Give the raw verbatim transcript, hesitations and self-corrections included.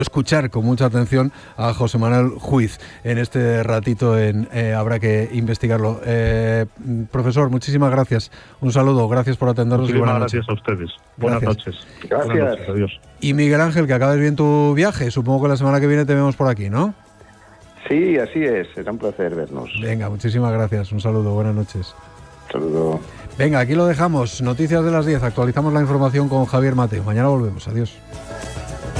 escuchar con mucha atención a José Manuel Juiz en este ratito en eh, Habrá que investigarlo. Eh, profesor, muchísimas gracias. Un saludo, gracias por atendernos. Muchísimas y buenas gracias noches. a ustedes. Buenas Gracias. noches. Gracias. Buenas noches, adiós. Y Miguel Ángel, que acabes bien tu viaje. Supongo que la semana que viene te vemos por aquí, ¿no? Sí, así es. Será un placer vernos. Venga, muchísimas gracias. Un saludo, buenas noches. Saludo. Venga, aquí lo dejamos. Noticias de las diez. Actualizamos la información con Javier Mateo. Mañana volvemos. Adiós.